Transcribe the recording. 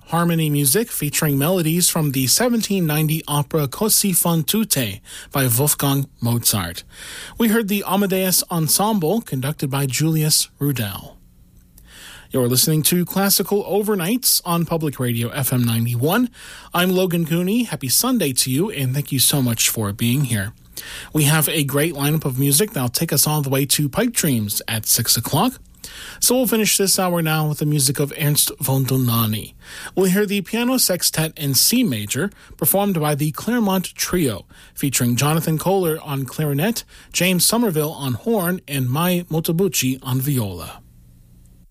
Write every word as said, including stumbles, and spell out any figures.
harmony music featuring melodies from the seventeen ninety opera Così fan tutte by Wolfgang Mozart. We heard the Amadeus Ensemble, conducted by Julius Rudel. You're listening to Classical Overnights on Public Radio F M ninety-one. I'm Logan Cooney. Happy Sunday to you, and thank you so much for being here. We have a great lineup of music that'll take us all the way to Pipe Dreams at six o'clock. So we'll finish this hour now with the music of Ernst von Dohnanyi. We'll hear the Piano Sextet in C major, performed by the Claremont Trio, featuring Jonathan Kohler on clarinet, James Somerville on horn, and Mai Motobuchi on viola.